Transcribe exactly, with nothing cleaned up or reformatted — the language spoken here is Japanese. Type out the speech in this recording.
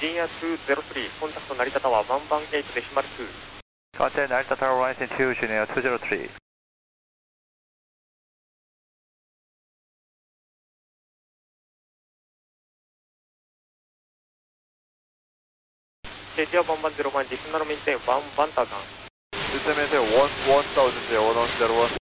ジンエアにゼロさん、コンタクト成田タワーワンワンエイトデシマルに。 Contact Narita Tower one two, Junior two zero three. エティアワンワンゼロワン、ディスナルメインテンワンバンターガン。 System maintain one one thousand zero one zero one.